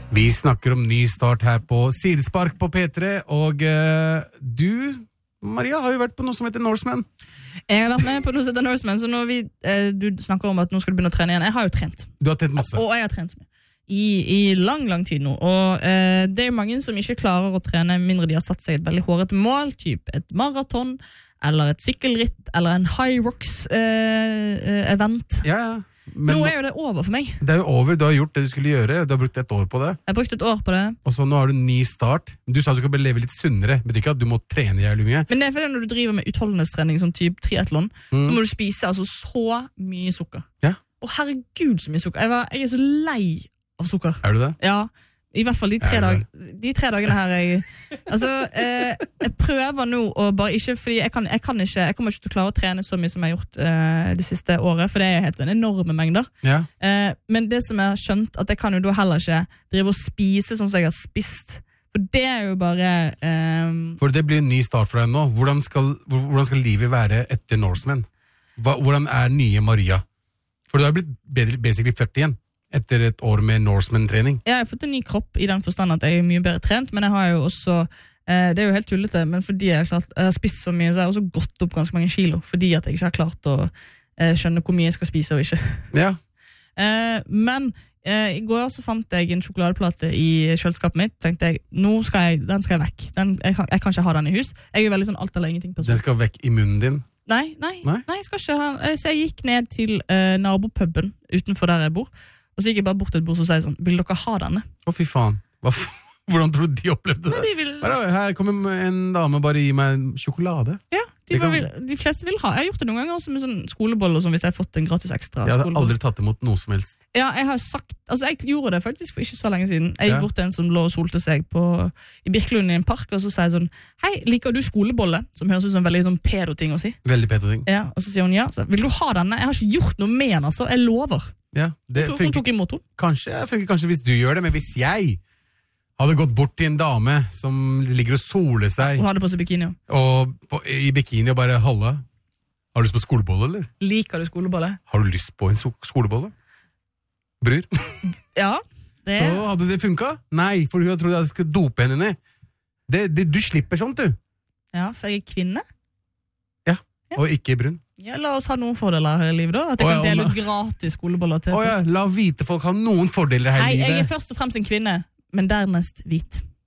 Vi snakker om ny start her på Sidespark på P3, og du, Maria, har jo vært på noe som heter Norseman. Jeg har vært med på noe som heter Norseman, så når du snakker om at nå skal du begynne å trene igjen, jeg har jo trent. Du har trent masse. Og jeg har trent i lang tid nå, og det er jo mange som ikke klarer å trene mindre de har satt seg et veldig hårete mål, typ et maraton, eller et sykkelritt, eller en high rocks event. Ja. Men nå er jo det over for meg. Det er jo over, du har gjort det du skulle gjøre, du har brukt 1 år på det. Jeg har brukt 1 år på det. Og så nå har du en ny start. Du sa du skal leve litt sunnere, betyr ikke at du må trene jævlig mye. Men det er fordi når du driver med utholdenhetstrening som typ triathlon, så må du spise altså så mye sukker. Ja. Og herregud så mye sukker. Jeg er så lei av sukker. Er du det? Ja, i hvert fall de 3 dagene her jeg prøver nå å bare ikke, fordi jeg kommer ikke til å klare å trene så mye som jeg har gjort det siste året, for det er helt enorme mengder. Ja. Men det som jeg har skjønt, at jeg kan jo da heller ikke drive og spise sånn som jeg har spist, for det er jo bare For det blir en ny start for deg nå. Hvordan skal livet være etter Norseman? Hvordan er nye Maria? For du har blitt basically født igjen etter 1 år med Norseman-trening. Jeg har fått en ny kropp i den forstand at jeg er mye bedre trent, men jeg har jo også, det er jo helt tullete, men fordi jeg har spist så mye, så har jeg også gått opp ganske mange kilo, fordi at jeg ikke har klart å skjønne hvor mye jeg skal spise og ikke. Ja. Men i går så fant jeg en sjokoladeplate i kjøleskapet mitt, tenkte jeg, den skal jeg vekk. Jeg kan ikke ha den i hus. Jeg er jo veldig sånn alt eller ingenting person. Den skal vekk i munnen din? Nei, jeg skal ikke ha. Så jeg gikk ned til nabopuben utenfor der jeg bor, og så gikk jeg bare bort til et bord og sa sånn, vil dere ha denne? Å fy faen, hvordan tror du de opplevde det? Her kommer en dame bare gi meg en sjokolade. Ja, de fleste vil ha. Jeg har gjort det noen ganger også med sånn skoleboll og sånn, hvis jeg har fått en gratis ekstra skoleboll. Jeg hadde aldri tatt imot noe som helst. Ja, jeg gjorde det faktisk for ikke så lenge siden. Jeg gikk bort til en som lå og solte seg i Birkelund i en park, og så sa jeg sånn, hei, liker du skolebolle? Som høres ut som en veldig sånn pedo-ting å si. Veldig pedo-ting. Ja, og så sier hun ja, så, vil du ha denne? Jeg har ikke gjort noe med den, altså, jeg lover. Ja, hun tok imot henne. Kanskje hvis du gjør det, men hvis jeg hadde gått bort til en dame som ligger og soler seg og hadde på seg bikini i bikini og bare halla, har du lyst på skolebolle, eller? Liker du skolebolle? Har du lyst på en skolebolle? Bror? Ja, det. Så hadde det funket? Nei, for hun trodde jeg skulle dope henne ned. Du slipper sånt, du. Ja, for jeg er kvinne. Ja, og ikke brun. Ja, la oss ha noen fordeler her i livet da. At jeg kan dele ut gratis skoleboller til folk. La hvite folk ha noen fordeler her i livet. Nei, jeg er først og fremst en kvinne, men dernest hvit.